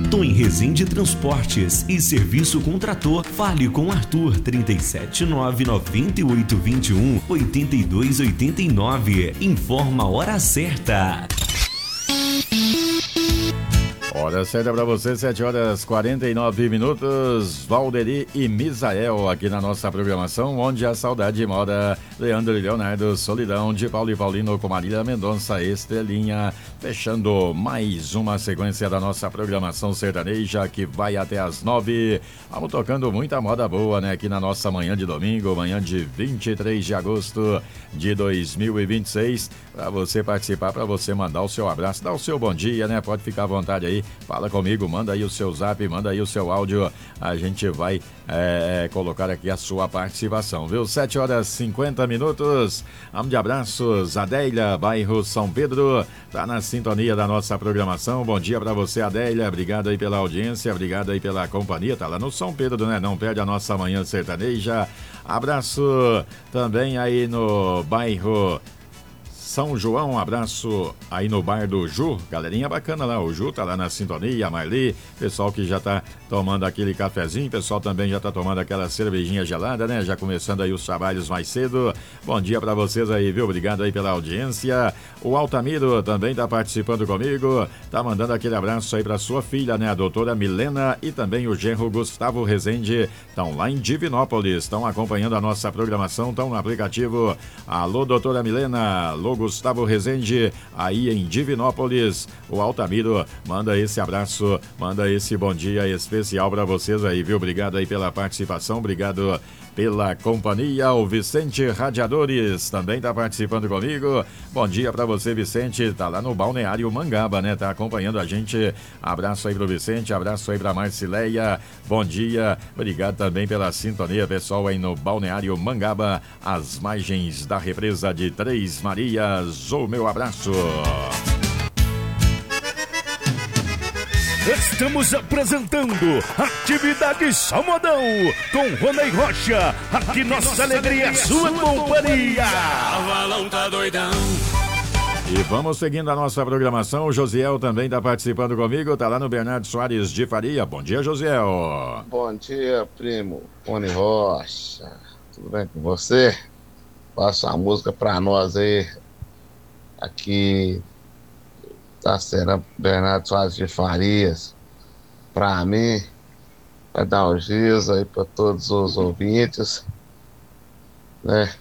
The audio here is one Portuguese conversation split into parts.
Tom Resende Transportes e Serviço com Trator. Fale com Arthur 37998218289. Informa a hora certa. Hora certa para você, 7h49. Valderi e Misael aqui na nossa programação, onde a saudade mora. Leandro e Leonardo, Solidão, de Paulo e Paulino com Marília Mendonça, Estrelinha, fechando mais uma sequência da nossa programação sertaneja que vai até as 9. Vamos tocando muita moda boa, né? Aqui na nossa manhã de domingo, manhã de 23 de agosto de 2026. Para você participar, para você mandar o seu abraço, dar o seu bom dia, né? Pode ficar à vontade aí. Fala comigo, manda aí o seu zap, manda aí o seu áudio. A gente vai colocar aqui a sua participação, viu? 7h50. Vamos de abraços. Adélia, bairro São Pedro, tá na sintonia da nossa programação. Bom dia pra você, Adélia. Obrigado aí pela audiência, obrigado aí pela companhia. Tá lá no São Pedro, né? Não perde a nossa manhã sertaneja. Abraço também aí no bairro São João, abraço aí no bar do Ju, galerinha bacana lá, o Ju tá lá na sintonia, a Marli, pessoal que já tá tomando aquele cafezinho, pessoal também já tá tomando aquela cervejinha gelada, né, já começando aí os trabalhos mais cedo. Bom dia pra vocês aí, viu, obrigado aí pela audiência. O Altamiro também tá participando comigo, tá mandando aquele abraço aí pra sua filha, né, a doutora Milena e também o genro Gustavo Rezende, estão lá em Divinópolis, estão acompanhando a nossa programação, estão no aplicativo. Alô, doutora Milena, alô, Gustavo Rezende, aí em Divinópolis. O Altamiro manda esse abraço, manda esse bom dia especial para vocês aí, viu? Obrigado aí pela participação, obrigado pela companhia. O Vicente Radiadores também tá participando comigo. Bom dia para você, Vicente, tá lá no Balneário Mangaba, né? Tá acompanhando a gente. Abraço aí pro Vicente, abraço aí pra Marcileia. Bom dia, obrigado também pela sintonia, pessoal, aí no Balneário Mangaba, às margens da represa de Três Marias. O meu abraço. Estamos apresentando Atividade São Modão com Ronei Rocha. Aqui nossa alegria é sua companhia. Cavalão tá doidão. E vamos seguindo a nossa programação. O Josiel também está participando comigo. Tá lá no Bernardo Soares de Faria. Bom dia, Josiel. Bom dia, primo Ronei Rocha. Tudo bem com você? Passa uma música pra nós aí. Aqui tá sendo Bernardo Soares de Farias, pra mim, pra dar um giz aí pra todos os ouvintes, né?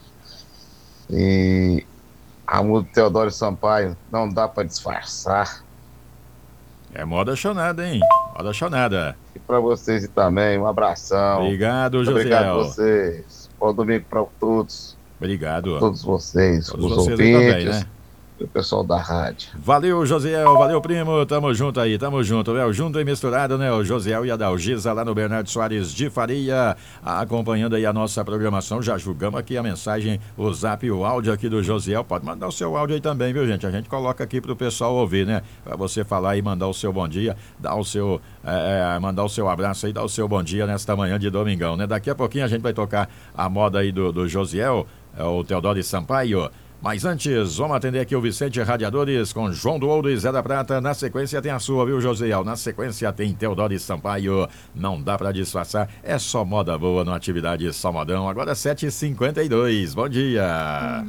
E a música do Teodoro Sampaio, Não Dá Pra Disfarçar. É moda chonada, hein? Moda chonada. E pra vocês também, um abração. Obrigado, Josiel. Obrigado a vocês. Bom domingo pra todos. Obrigado. Pra todos vocês, todos os vocês ouvintes. Também, né? O pessoal da rádio. Valeu, Josiel, valeu, primo, tamo junto aí, tamo junto, junto e misturado, né, o Josiel e a Dalgisa lá no Bernardo Soares de Faria, acompanhando aí a nossa programação. Já julgamos aqui a mensagem, o zap e o áudio aqui do Josiel. Pode mandar o seu áudio aí também, viu, gente? A gente coloca aqui pro pessoal ouvir, né, pra você falar e mandar o seu bom dia, dar o seu mandar o seu abraço aí, dar o seu bom dia nesta manhã de domingão, né? Daqui a pouquinho a gente vai tocar a moda aí do Josiel, o Teodoro Sampaio. Mas antes, vamos atender aqui o Vicente Radiadores com João do Ouro e Zé da Prata. Na sequência tem a sua, viu, Josiel? Na sequência tem Teodoro Sampaio. Não dá pra disfarçar. É só moda boa no Atividade Só Modão. Agora 7h52. Bom dia.